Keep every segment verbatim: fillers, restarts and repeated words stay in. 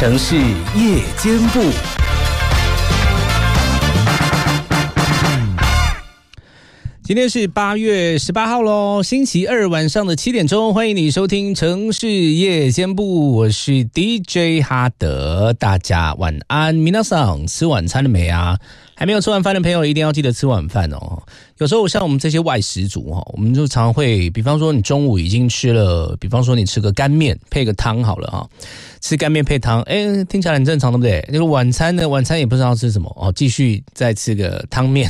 城市夜间部。今天是八月十八号咯，星期二晚上的七点钟，欢迎你收听城市夜间部，我是 D J 哈德，大家晚安。皆さん吃晚餐了没啊？还没有吃晚饭的朋友一定要记得吃晚饭哦。有时候像我们这些外食族哈，我们就常会，比方说你中午已经吃了，比方说你吃个干面配个汤好了哈，吃干面配汤，哎，听起来很正常，对不对？那个晚餐呢，晚餐也不知道吃什么哦，继续再吃个汤面。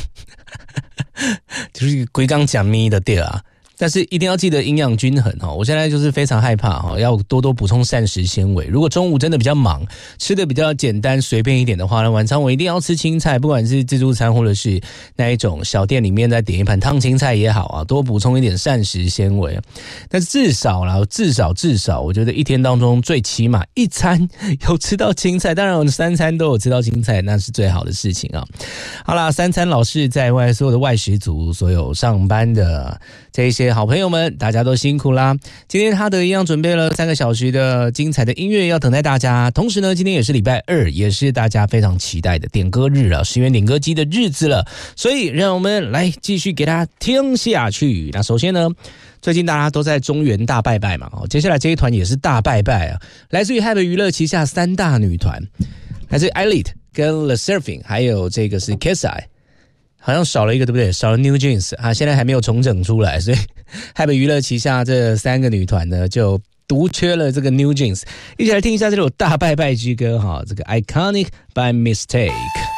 就是龟缸讲咪的对啊，但是一定要记得营养均衡哈。我现在就是非常害怕哈，要多多补充膳食纤维。如果中午真的比较忙，吃的比较简单随便一点的话呢，晚餐我一定要吃青菜，不管是自助餐或者是那一种小店里面再点一盘烫青菜也好啊，多补充一点膳食纤维。但是至少啦，至少至少，我觉得一天当中最起码一餐有吃到青菜，当然我三餐都有吃到青菜，那是最好的事情啊。好啦，三餐老是在外，所有的外食族，所有上班的这一些好朋友们，大家都辛苦啦。今天哈德一样准备了三个小时的精彩的音乐要等待大家。同时呢，今天也是礼拜二，也是大家非常期待的点歌日了，十元点歌机的日子了。所以让我们来继续给大家听下去。那首先呢，最近大家都在中原大拜拜嘛，接下来这一团也是大拜拜啊，来自于 Hype 娱乐旗下三大女团，来自于 Elite 跟 Le Sserafim 还有这个是 Kissai， 好像少了一个对不对？少了 New Jeans 啊，现在还没有重整出来，所以 Hype 娱乐旗下这三个女团呢就独缺了这个 New Jeans。一起来听一下这首大拜拜之歌哈，这个 Iconic by Mistake。